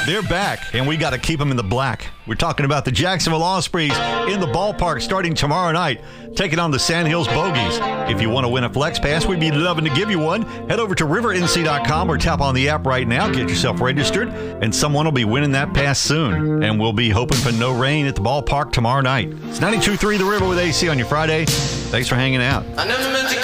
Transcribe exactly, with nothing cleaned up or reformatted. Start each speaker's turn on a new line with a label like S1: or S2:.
S1: They're back, and we got to keep them in the black. We're talking about the Jacksonville Ospreys in the ballpark starting tomorrow night, taking on the Sandhills Bogies. If you want to win a Flex Pass, we'd be loving to give you one. Head over to river n c dot com or tap on the app right now. Get yourself registered, and someone will be winning that pass soon. And we'll be hoping for no rain at the ballpark tomorrow night. It's ninety-two point three The River with A C on your Friday. Thanks for hanging out.
S2: I never meant to